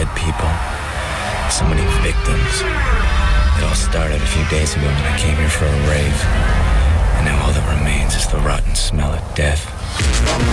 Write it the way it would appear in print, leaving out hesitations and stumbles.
dead people. So many victims. It all started a few days ago when I came here for a rave. And now all that remains is the rotten smell of death.